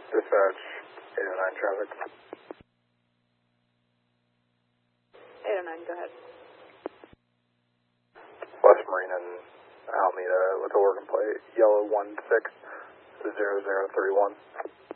Dispatch 809 traffic. 809, go ahead. West Marine and Alameda with a working plate, yellow 160031.